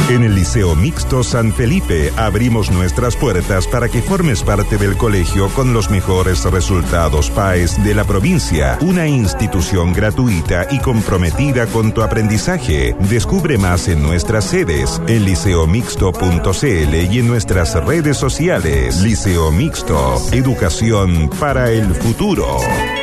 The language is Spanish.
En el Liceo Mixto San Felipe abrimos nuestras puertas para que formes parte del colegio con los mejores resultados PAES de la provincia. Una institución gratuita y comprometida con tu aprendizaje. Descubre más en nuestras sedes, en liceomixto.cl y en nuestras redes sociales. Liceo Mixto, educación para el futuro.